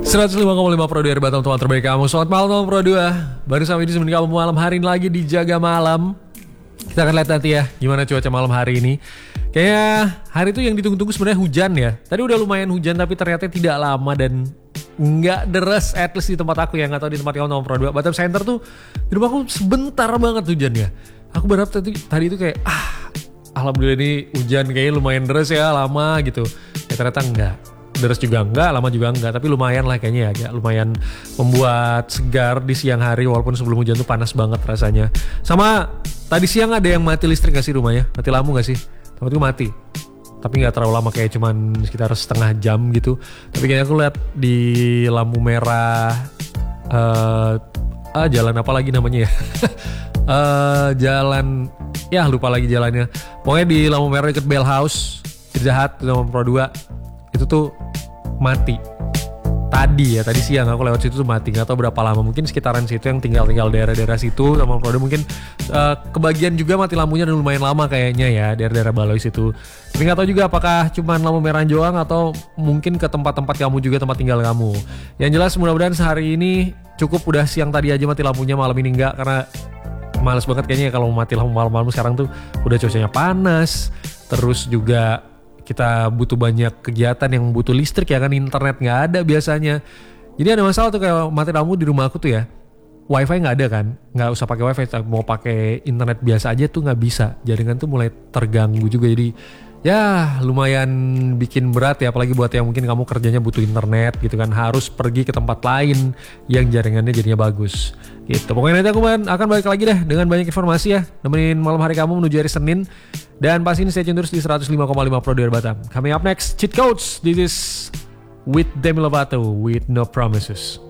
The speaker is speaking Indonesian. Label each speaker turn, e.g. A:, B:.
A: 105,5 Pro 2 Batam, teman terbaik kamu. Selamat malam teman Pro 2. Baru sampai di sebelum kamu malam hari ini lagi di Jaga Malam. Kita akan lihat nanti ya gimana cuaca malam hari ini. Kayaknya hari itu yang ditunggu-tunggu sebenarnya hujan ya. Tadi udah lumayan hujan tapi ternyata tidak lama dan nggak deras, at least di tempat aku ya. Nggak tahu di tempat kamu teman Pro 2. Batam Center tuh di rumahku sebentar banget hujannya. Aku berharap tadi itu kayak alhamdulillah ini hujan kayaknya lumayan deras ya, lama gitu. Ya ternyata enggak. Deras juga enggak, lama juga enggak, tapi lumayan lah kayaknya ya, lumayan membuat segar di siang hari walaupun sebelum hujan tuh panas banget rasanya. Sama tadi siang ada yang mati listrik gak sih rumahnya? Mati lampu gak sih? Tempat itu mati. Tapi gak terlalu lama, kayak cuman sekitar setengah jam gitu. Tapi kayaknya aku lihat di lampu merah jalan apa lagi namanya ya? Jalan ya lupa lagi jalannya. Pokoknya di lampu merah deket Bell House, Jahat sama Pro 2 itu tuh mati. Tadi siang aku lewat situ tuh mati. Gak tau berapa lama, mungkin sekitaran situ yang tinggal daerah-daerah situ sama Pro 2 mungkin kebagian juga mati lampunya dan lumayan lama kayaknya ya, daerah-daerah Baloi situ. Tapi gak tahu juga apakah cuman lampu merah doang atau mungkin ke tempat-tempat kamu juga, tempat tinggal kamu. Yang jelas mudah-mudahan sehari ini cukup, udah siang tadi aja mati lampunya, malam ini enggak, karena males banget kayaknya kalau mati lampu malam-malam sekarang tuh udah cuacanya panas. Terus juga kita butuh banyak kegiatan yang butuh listrik ya kan, internet nggak ada biasanya. Jadi ada masalah tuh kayak mati lampu di rumah aku tuh ya, wifi nggak ada kan, nggak usah pakai wifi, mau pakai internet biasa aja tuh nggak bisa, jaringan tuh mulai terganggu juga. Jadi ya lumayan bikin berat ya, apalagi buat yang mungkin kamu kerjanya butuh internet gitu kan, harus pergi ke tempat lain yang jaringannya jadinya bagus gitu. Pokoknya nanti aku akan balik lagi deh dengan banyak informasi ya, nemenin malam hari kamu menuju hari Senin. Dan pas ini stay tune terus di 105,5 Pro 2 Batam. Coming up next, Cheat Codes. This is with Demi Lovato with No Promises.